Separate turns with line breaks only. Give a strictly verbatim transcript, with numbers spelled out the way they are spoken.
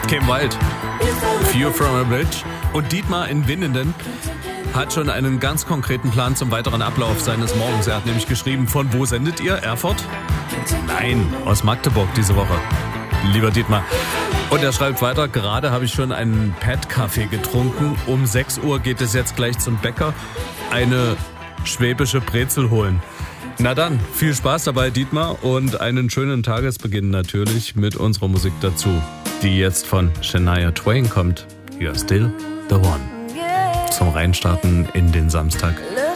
Came Wild, View from a Bridge. Und Dietmar in Winnenden hat schon einen ganz konkreten Plan zum weiteren Ablauf seines Morgens. Er hat nämlich geschrieben, von wo sendet ihr? Erfurt? Nein, aus Magdeburg diese Woche. Lieber Dietmar. Und er schreibt weiter, gerade habe ich schon einen Pad-Kaffee getrunken. Um sechs Uhr geht es jetzt gleich zum Bäcker. Eine schwäbische Brezel holen. Na dann, viel Spaß dabei, Dietmar, und einen schönen Tagesbeginn natürlich mit unserer Musik dazu, die jetzt von Shania Twain kommt. You're still the one. Zum Reinstarten in den Samstag.